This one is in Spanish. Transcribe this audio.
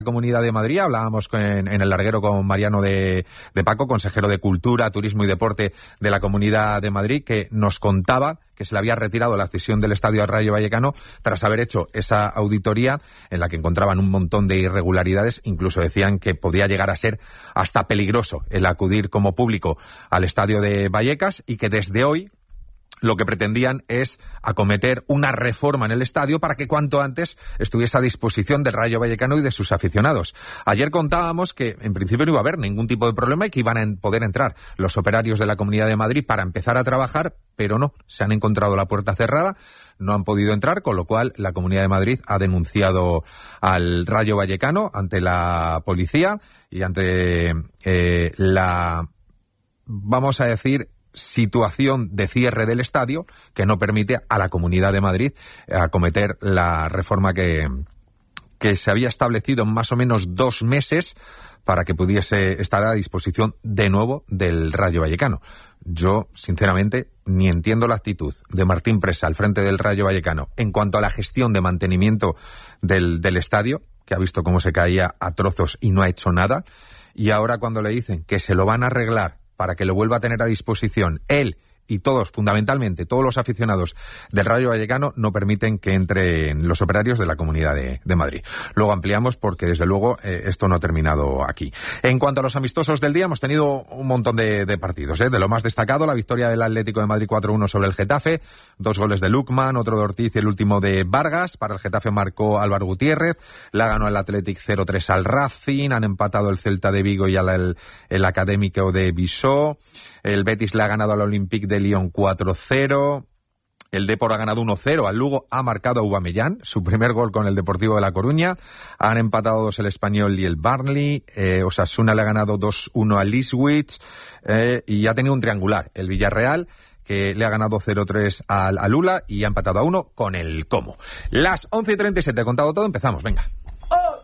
Comunidad de Madrid. Hablábamos en el larguero con Mariano de Paco, consejero de Cultura, Turismo y Deporte de la Comunidad de Madrid, que nos contaba que se le había retirado la cesión del estadio al Rayo Vallecano tras haber hecho esa auditoría en la que encontraban un montón de irregularidades. Incluso decían que podía llegar a ser hasta peligroso el acudir como público al estadio de Vallecas, y que desde hoy lo que pretendían es acometer una reforma en el estadio para que cuanto antes estuviese a disposición del Rayo Vallecano y de sus aficionados. Ayer contábamos que en principio no iba a haber ningún tipo de problema y que iban a poder entrar los operarios de la Comunidad de Madrid para empezar a trabajar, pero no, se han encontrado la puerta cerrada, no han podido entrar, con lo cual la Comunidad de Madrid ha denunciado al Rayo Vallecano ante la policía y ante la, vamos a decir, situación de cierre del estadio que no permite a la Comunidad de Madrid acometer la reforma que se había establecido en más o menos 2 meses para que pudiese estar a disposición de nuevo del Rayo Vallecano. Yo, sinceramente, ni entiendo la actitud de Martín Presa al frente del Rayo Vallecano en cuanto a la gestión de mantenimiento del estadio, que ha visto cómo se caía a trozos y no ha hecho nada, y ahora cuando le dicen que se lo van a arreglar para que lo vuelva a tener a disposición él y todos, fundamentalmente todos los aficionados del Rayo Vallecano, no permiten que entren los operarios de la Comunidad de Madrid. Luego ampliamos porque desde luego esto no ha terminado aquí. En cuanto a los amistosos del día, hemos tenido un montón de partidos. De lo más destacado, la victoria del Atlético de Madrid 4-1 sobre el Getafe, 2 goles de Lukman, otro de Ortiz y el último de Vargas. Para el Getafe marcó Álvaro Gutiérrez, la ganó el Athletic 0-3 al Racing, han empatado el Celta de Vigo y el Académico de Visó. El Betis le ha ganado al Olympique de Lyon 4-0. El Depor ha ganado 1-0 al Lugo, ha marcado Aubameyang, su primer gol con el Deportivo de La Coruña. Han empatado 2 el Español y el Burnley. Osasuna le ha ganado 2-1 al Ipswich. Y ha tenido un triangular el Villarreal, que le ha ganado 0-3 al Ula y ha empatado a 1 con el Como. Las 11:37, he contado todo, empezamos, venga.